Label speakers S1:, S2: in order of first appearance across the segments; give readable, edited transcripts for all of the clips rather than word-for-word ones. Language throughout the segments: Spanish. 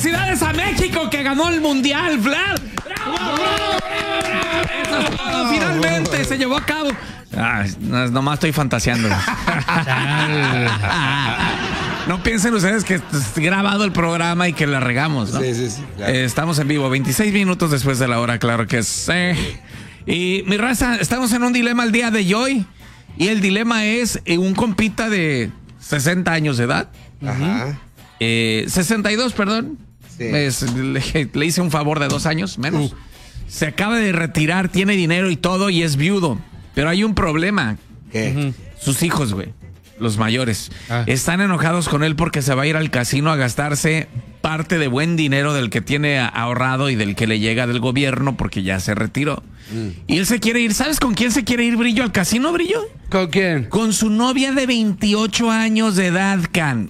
S1: ¡Felicidades a México que ganó el Mundial, Vlad! ¡Bravo, bravo, bravo, bravo! Eso es todo, finalmente se llevó a cabo. Nomás estoy fantaseando. No piensen ustedes que es grabado el programa y que la regamos, ¿no?
S2: Sí, claro.
S1: Estamos en vivo, 26 minutos después de la hora, claro que es. Y mi raza, estamos en un dilema el día de hoy. Y el dilema es un compita de 60 años de edad.
S2: Ajá.
S1: 62, perdón.
S2: Sí.
S1: Le hice un favor de 2 años menos. Se acaba de retirar, tiene dinero y todo y es viudo. Pero hay un problema.
S2: ¿Qué?
S1: Sus hijos, güey, los mayores, están enojados con él porque se va a ir al casino a gastarse parte de buen dinero del que tiene ahorrado y del que le llega del gobierno porque ya se retiró. Y él se quiere ir. ¿Sabes con quién se quiere ir, Brillo, al casino, Brillo?
S3: ¿Con quién?
S1: Con su novia de 28 años de edad, Can.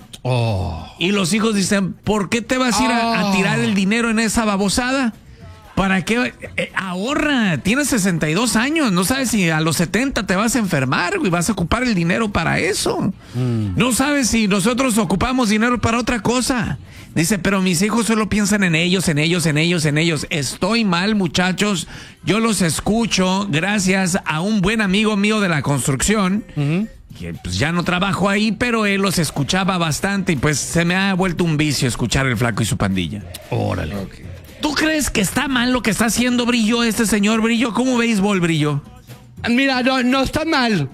S1: Y los hijos dicen, ¿por qué te vas a ir a tirar el dinero en esa babosada? ¿Para qué? Ahorra, tienes 62 años, no sabes si a los 70 te vas a enfermar, güey, vas a ocupar el dinero para eso. No sabes si nosotros ocupamos dinero para otra cosa. Dice, pero mis hijos solo piensan en ellos, en ellos, en ellos, en ellos. Estoy mal, muchachos, yo los escucho gracias a un buen amigo mío de la construcción, que pues ya no trabajo ahí, pero él los escuchaba bastante y pues se me ha vuelto un vicio escuchar el Flaco y su pandilla. Órale. Okay. ¿Tú crees que está mal lo que está haciendo Brillo, este señor Brillo? ¿Cómo béisbol, Brillo?
S3: Mira, no está mal.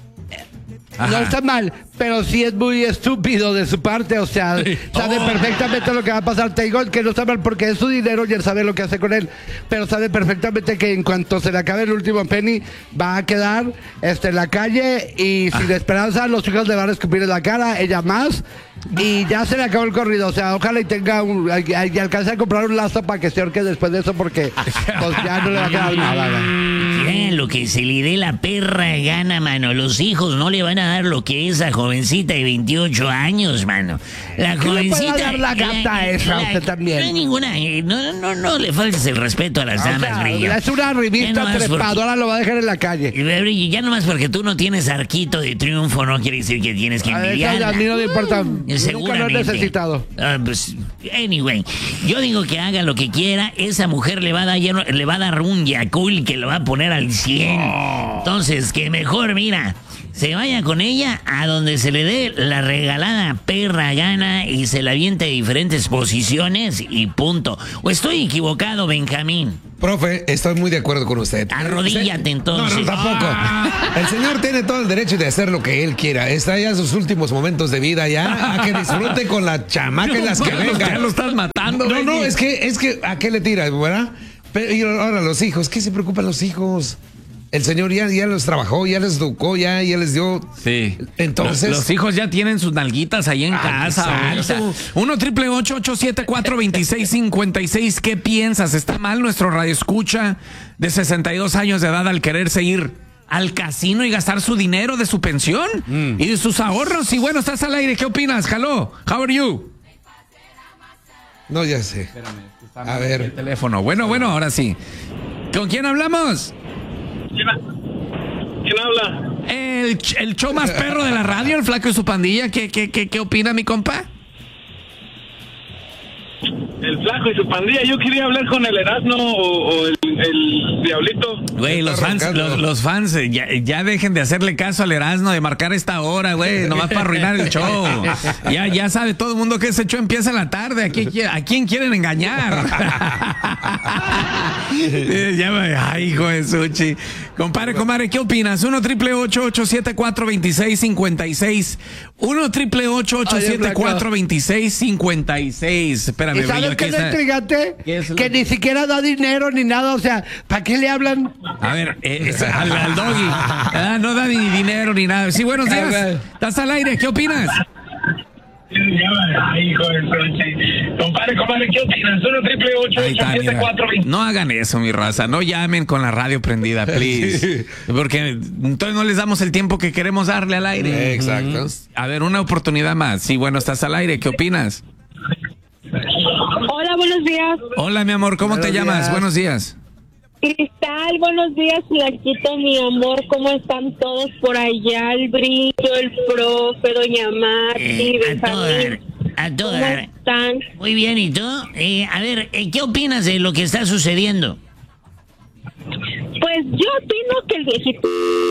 S1: Ajá.
S3: No está mal, pero sí es muy estúpido de su parte, o sea, sabe perfectamente lo que va a pasar. Te digo que no está mal porque es su dinero y él sabe lo que hace con él, pero sabe perfectamente que en cuanto se le acabe el último penny, va a quedar en la calle y sin esperanza, los hijos le van a escupir en la cara, ella más, y ya se le acabó el corrido. O sea, ojalá y tenga y alcance a comprar un lazo para que se ahorque después de eso, porque pues ya no le va a quedar nada.
S4: Ya, lo que se le dé la perra gana, mano. Los hijos no le van a dar lo que esa jovencita de 28 años, mano. La jovencita...
S3: ¿Le puede dar la gata esa a usted también?
S4: No hay ninguna... No le faltes el respeto a las damas, Brillo.
S3: Es una revista trepadora, lo va a dejar en la calle.
S4: Brillo, ya nomás porque tú no tienes arquito de triunfo no quiere decir que tienes que envidiarla.
S3: A mí no me importa.
S4: Nunca
S3: lo he necesitado.
S4: Pues, anyway, yo digo que haga lo que quiera. Esa mujer le va a dar un Yakult que lo va a poner al 100. Entonces, que mejor, mira, se vaya con ella a donde se le dé la regalada perra gana y se la aviente de diferentes posiciones y punto. ¿O estoy equivocado, Benjamín?
S2: Profe, estoy muy de acuerdo con usted.
S4: Arrodíllate entonces.
S2: No, tampoco. El señor tiene todo el derecho de hacer lo que él quiera. Está ya en sus últimos momentos de vida ya. A que disfrute con la chamaca y las que vengan.
S1: Ya lo estás matando.
S2: No, es que ¿a qué le tiras, verdad? Pero, y ahora los hijos, ¿qué se preocupan los hijos? El señor ya los trabajó, ya les educó, ya les dio.
S1: Sí.
S2: Entonces.
S1: Los hijos ya tienen sus nalguitas ahí en casa.
S2: Exacto.
S1: 1-888-874-2656. ¿Qué piensas? ¿Está mal nuestro radioescucha de 62 años de edad al quererse ir al casino y gastar su dinero de su pensión y de sus ahorros? Y bueno, estás al aire. ¿Qué opinas? Hello, how are you?
S2: No, ya sé.
S1: Espérame,
S2: a ver.
S1: el teléfono. Bueno, ahora sí. ¿Con quién hablamos?
S5: ¿Quién habla?
S1: El show más perro de la radio, el Flaco y su pandilla. ¿Qué opina mi compa?
S5: El Flaco y su pandilla. Yo quería hablar con el Erasmo o el Diablito.
S1: Güey, los fans ya dejen de hacerle caso al Erasmo, de marcar esta hora, güey, nomás para arruinar el show. Ya sabe todo el mundo que ese show empieza en la tarde. ¿A quién quieren engañar? Ay, hijo de Suchi. Comadre, ¿qué opinas? 1-888-874-2656. 1-888-874-2656. Espérame,
S3: ¿Y sabes qué es intrigante? Que ni siquiera da dinero ni nada, o sea, ¿para qué le hablan?
S1: A ver, al Doggy. No da ni dinero ni nada. Sí, buenos días. Estás al aire, ¿qué opinas?
S5: Ay, hijo de Suchi. Compadre, ¿qué opinas? 1-888-874-2656.
S1: No hagan eso, mi raza. No llamen con la radio prendida, please. Porque entonces no les damos el tiempo que queremos darle al aire.
S2: Exacto.
S1: A ver, una oportunidad más. Sí, bueno, estás al aire. ¿Qué opinas?
S6: Hola, buenos días.
S1: Hola, mi amor. ¿Cómo te llamas? Buenos días.
S6: Cristal, buenos días, Flaquito, mi amor. ¿Cómo están todos por allá? El Brillo, el profe, doña Marti, Benjamín.
S4: A todo
S6: ¿Cómo
S4: dar.
S6: están?
S4: Muy bien, ¿y tú? A ver, ¿qué opinas de lo que está sucediendo?
S6: Pues yo opino que el viejito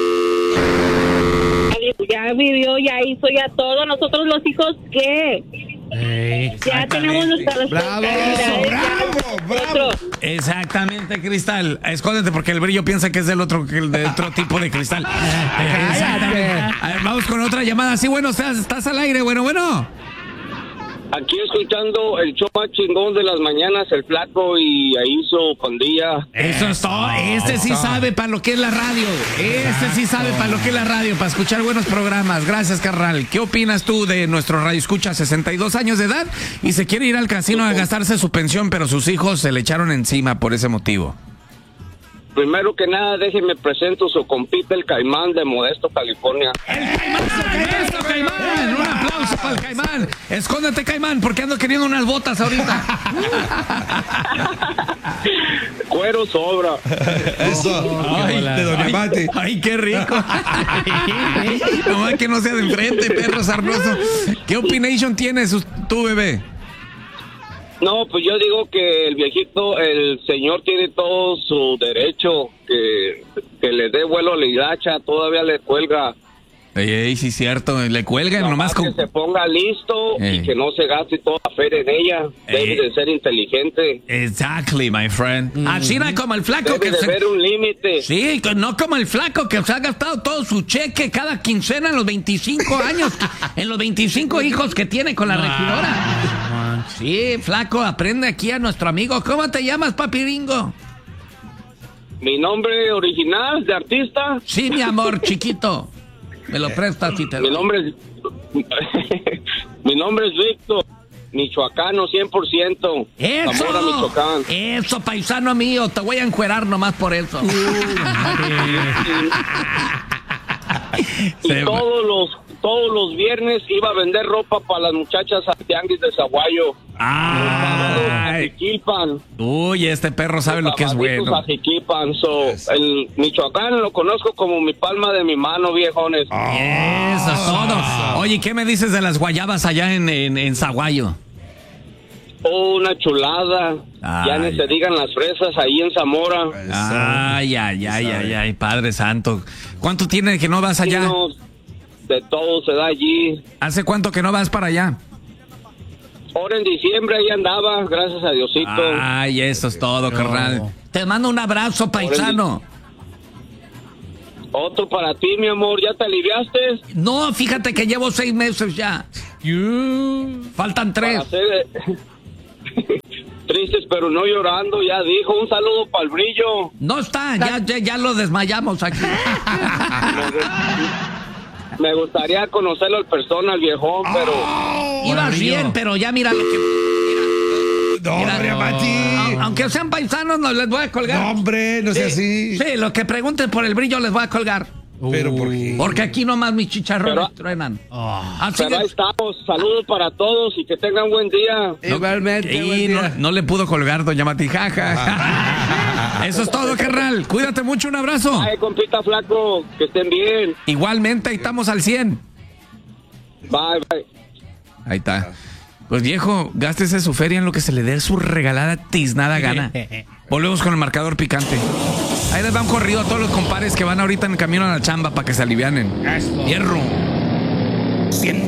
S6: ya vivió, ya hizo, ya todo. Nosotros los hijos, ¿qué? Ya tenemos nuestra responsabilidad.
S2: ¡Bravo!
S1: Exactamente, Cristal. Escóndete porque el brillo piensa que es del otro, de otro tipo de cristal. Exactamente. A ver, vamos con otra llamada. Sí, bueno, estás al aire. Bueno.
S5: Aquí escuchando el show más chingón de las mañanas, el Flaco y ahí su pandilla.
S1: Eso es todo. Este sí sabe para lo que es la radio. Este sí sabe para lo que es la radio, para escuchar buenos programas. Gracias, carnal. ¿Qué opinas tú de nuestro radio escucha? 62 años de edad y se quiere ir al casino a gastarse su pensión, pero sus hijos se le echaron encima por ese motivo.
S5: Primero que nada, déjenme presento su compita, el Caimán de Modesto, California.
S1: ¡Eso, Caimán! ¡Un aplauso para el Caimán! Escóndete, Caimán, porque ando queriendo unas botas ahorita.
S5: Cuero sobra.
S2: Eso. De Doña Mati.
S1: ¡Ay, qué rico! Nomás que no sea de enfrente, perro sarnoso. ¿Qué opination tienes tú, bebé?
S5: No, pues yo digo que el viejito, el señor tiene todo su derecho, que le dé vuelo a la hilacha, todavía le cuelga.
S1: Ey, sí, cierto, le cuelgan nomás
S5: Que
S1: con...
S5: se ponga listo y que no se gaste toda la feria en ella. Debe de ser inteligente.
S1: Exactly, my friend. Así no como el flaco
S5: Debe
S1: que
S5: de haber un límite.
S1: Sí, no como el flaco que se ha gastado todo su cheque cada quincena en los 25 años, en los 25 hijos que tiene con la regidora. Sí, flaco, aprende aquí a nuestro amigo. ¿Cómo te llamas, papiringo?
S5: Mi nombre original de artista.
S1: Sí, mi amor, chiquito. Me lo prestas y te
S5: Mi
S1: lo...
S5: nombre es mi nombre es Víctor, michoacano 100%. Zamora, Michoacán.
S1: Eso, paisano mío, te voy a encuerar nomás por eso.
S5: Y todos los viernes iba a vender ropa para las muchachas a Tianguis de Zaguayo. Jiquilpan.
S1: Uy, este perro sabe lo que es bueno.
S5: A Jiquilpan. El Michoacán lo conozco como mi palma de mi mano, viejones.
S1: Eso es todo. Oye, ¿qué me dices de las guayabas allá en Zaguayo?
S5: Oh, una chulada. Ya ni se digan las fresas ahí en Zamora.
S1: Ay, Padre Santo. ¿Cuánto tiene que no vas allá?
S5: No, de todo se da allí.
S1: ¿Hace cuánto que no vas para allá?
S5: Ahora en diciembre ahí andaba, gracias a Diosito.
S1: Ay, eso es todo, carnal. Te mando un abrazo, paisano.
S5: Otro para ti, mi amor. ¿Ya te aliviaste?
S1: No, fíjate que llevo 6 meses ya. Faltan 3.
S5: Tristes, pero no llorando, ya dijo. Un saludo para el brillo.
S1: No está, ya lo desmayamos aquí.
S5: Me gustaría conocerlo en persona, el viejón, pero...
S1: Ibas bien, pero ya mira lo que...
S2: Doña Mati.
S1: Aunque sean paisanos, no les voy a colgar.
S2: No, hombre, no sea así.
S1: Sí, lo que pregunten por el brillo les voy a colgar.
S2: ¿Pero por qué?
S1: Porque aquí nomás mis chicharrones truenan. Así
S5: Pero ahí estamos. Saludos para todos y que tengan buen día.
S3: Igualmente.
S1: Y no le pudo colgar, doña Matijaja. Eso es todo, carnal. Cuídate mucho, un abrazo.
S5: Ay, compita flaco, que estén bien.
S1: Igualmente, ahí estamos al 100.
S5: Bye.
S1: Ahí está. Pues viejo, gástese su feria en lo que se le dé su regalada tiznada gana. Volvemos con el marcador picante. Ahí les va un corrido a todos los compares que van ahorita en el camino a la chamba para que se alivianen. Hierro.